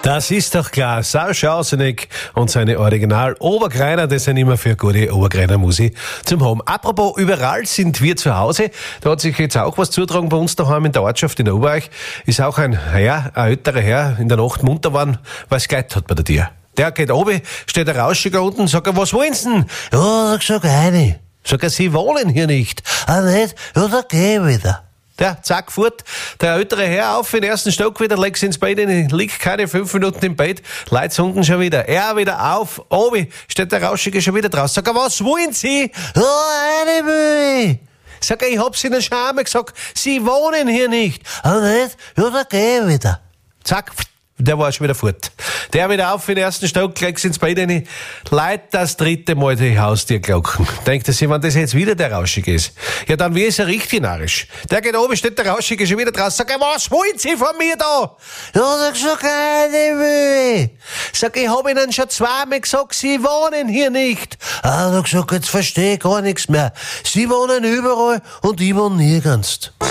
Das ist doch klar. Sau Schausenig und seine Original-Obergreiner, das sind immer für gute Obergreiner Musik zum Haben. Apropos, überall sind wir zu Hause. Da hat sich jetzt auch was zutragen bei uns daheim in der Ortschaft in der Oberreich. Ist auch ein älterer Herr in der Nacht munter geworden, weil es Geld hat bei der Tür. Der geht oben, steht der Rauschiger unten, sagt er, was wollen Sie denn? Ja, sag eine. Sag er, Sie wohnen hier nicht. Ah, nicht? Ja, da geh ich wieder. Der, zack, fort. Der ältere Herr auf in den ersten Stock wieder, legt sich ins Bett, liegt keine 5 Minuten im Bett, Leute unten schon wieder. Er wieder auf, oben, steht der Rauschiger schon wieder draus. Sag er, was wollen Sie? Ja, eine will. Sag er, ich hab's in der Schame gesagt, Sie wohnen hier nicht. Ah, nicht? Ja, da geh ich wieder. Zack, der war schon wieder fort. Der wieder auf in den ersten Stock, legt sich ins Bett rein, leitet das 3. Mal die Haustierglocken. Denkt er sich, wenn das jetzt wieder der Rauschige ist, ja, dann wie ist er richtig narrisch. Der geht oben, steht der Rauschige schon wieder draußen, sag er, was wollen Sie von mir da? Ja, sag keine will. Sag, ich hab Ihnen schon 2-mal gesagt, Sie wohnen hier nicht. Ah, sag, jetzt versteh ich gar nichts mehr. Sie wohnen überall und ich wohne nirgends.